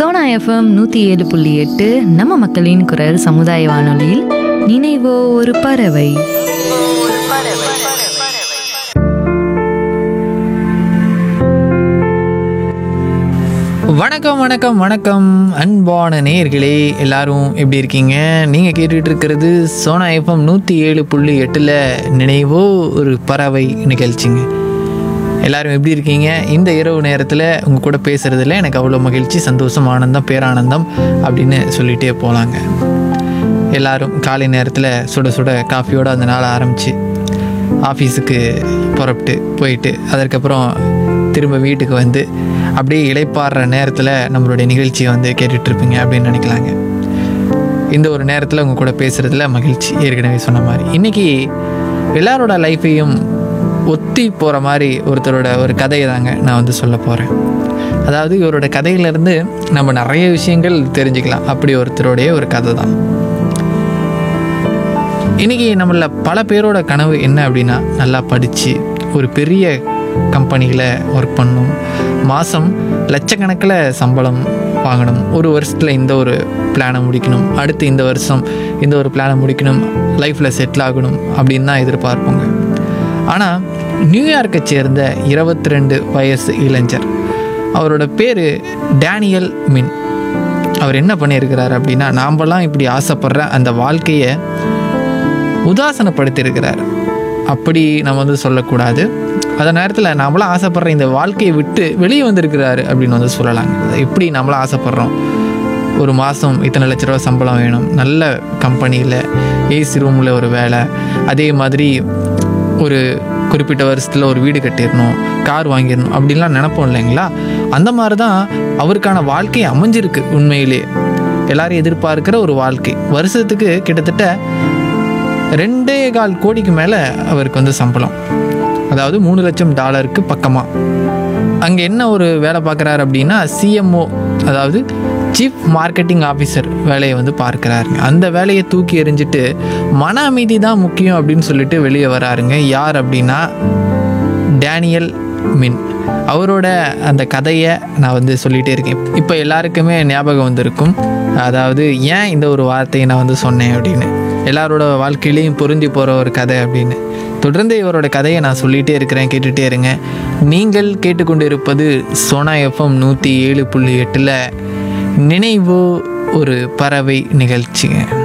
Sona FM 107.8 நம்ம மக்களின் குரல் சமுதாய வானொலியில் நினைவோ ஒரு பறவை. வணக்கம் வணக்கம் வணக்கம் அன்பான நேயர்களே, எல்லாரும் எப்படி இருக்கீங்க? நீங்கள் கேட்டுட்டு இருக்கிறது சோனா எஃப்எம் 107.8 நினைவோ ஒரு பறவை நிகழ்ச்சிங்க. எல்லாரும் எப்படி இருக்கீங்க? இந்த இரவு நேரத்தில் உங்கள் கூட பேசுகிறதுல எனக்கு அவ்வளோ மகிழ்ச்சி, சந்தோஷம், ஆனந்தம், பேரானந்தம் அப்படின்னு சொல்லிகிட்டே போகலாங்க. எல்லோரும் காலை நேரத்தில் சுட சுட காஃபியோடு அந்த நாளை ஆரம்பித்து ஆஃபீஸுக்கு புறப்பட்டு போயிட்டு அதற்கப்புறம் திரும்ப வீட்டுக்கு வந்து அப்படியே இளைப்பாடுற நேரத்தில் நம்மளுடைய நிகழ்ச்சியை வந்து கேட்டுட்ருப்பீங்க அப்படின்னு நினைக்கலாங்க. இந்த ஒரு நேரத்தில் உங்கள் கூட பேசுகிறதுல மகிழ்ச்சி. ஏற்கனவே சொன்ன மாதிரி இன்றைக்கி எல்லாரோட லைஃப்பையும் ஒத்தி போகிற மாதிரி ஒருத்தரோட ஒரு கதையை தாங்க நான் வந்து சொல்ல போகிறேன். அதாவது இவரோட கதையிலேருந்து நம்ம நிறைய விஷயங்கள் தெரிஞ்சுக்கலாம். அப்படி ஒருத்தருடைய ஒரு கதை தான். இன்றைக்கி நம்மள பல பேரோட கனவு என்ன அப்படின்னா, நல்லா படித்து ஒரு பெரிய கம்பெனியில் ஒர்க் பண்ணணும், மாதம் லட்சக்கணக்கில் சம்பளம் வாங்கணும், ஒரு வருஷத்தில் இந்த ஒரு பிளானை முடிக்கணும், அடுத்து இந்த வருஷம் இந்த ஒரு பிளானை முடிக்கணும், லைஃப்பில் செட்டில் ஆகணும் அப்படின்னு தான் எதிர்பார்ப்போங்க. ஆனால் நியூயார்க்கை சேர்ந்த 22 வயசு இளைஞர், அவரோட பேர் டேனியல் மின். அவர் என்ன பண்ணியிருக்கிறார் அப்படின்னா, நாம்பெல்லாம் இப்படி ஆசைப்படுற அந்த வாழ்க்கையை உதாசனப்படுத்தியிருக்கிறார். அப்படி நம்ம வந்து சொல்லக்கூடாது. அந்த நேரத்தில் நம்மளாம் ஆசைப்படுற இந்த வாழ்க்கையை விட்டு வெளியே வந்திருக்கிறாரு அப்படின்னு வந்து சொல்லலாங்க. எப்படி நம்மளாம் ஆசைப்படுறோம், ஒரு மாதம் இத்தனை லட்ச ரூபா சம்பளம் வேணும், நல்ல கம்பெனியில் ஏசி ரூமில் ஒரு வேலை, அதே மாதிரி ஒரு குறிப்பிட்ட வருஷத்தில் ஒரு வீடு கட்டிடணும், கார் வாங்கிடணும் அப்படின்லாம் நினைப்போம் இல்லைங்களா? அந்த மாதிரி தான் அவருக்கான வாழ்க்கை அமைஞ்சிருக்கு. உண்மையிலே எல்லாரும் எதிர்பார்க்கிற ஒரு வாழ்க்கை. வருஷத்துக்கு கிட்டத்தட்ட $2.25 கோடிக்கு மேலே அவருக்கு வந்து சம்பளம், அதாவது $3 லட்சம் பக்கமாக. அங்கே என்ன ஒரு வேலை பார்க்குறாரு அப்படின்னா, சிஎம்ஓ, அதாவது சீஃப் மார்க்கெட்டிங் ஆஃபீஸர் வேலையை வந்து பார்க்குறாருங்க. அந்த வேலையை தூக்கி எறிஞ்சிட்டு மன அமைதி தான் முக்கியம் அப்படின்னு சொல்லிட்டு வெளியே வராருங்க. யார் அப்படின்னா டேனியல் மின். அவரோட அந்த கதையை நான் வந்து சொல்லிகிட்டே இருக்கேன். இப்போ எல்லாருக்குமே ஞாபகம் வந்திருக்கும், அதாவது ஏன் இந்த ஒரு வார்த்தையை நான் வந்து சொன்னேன் அப்படின்னு. எல்லாரோட வாழ்க்கையிலையும் பொருந்தி போகிற ஒரு கதை அப்படின்னு. தொடர்ந்து இவரோட கதையை நான் சொல்லிகிட்டே இருக்கிறேன், கேட்டுகிட்டே இருங்க. நீங்கள் கேட்டுக்கொண்டு இருப்பது சோனா எஃப்எம் 107.8 நினைவு ஒரு பறவை நிகழ்ச்சிங்க.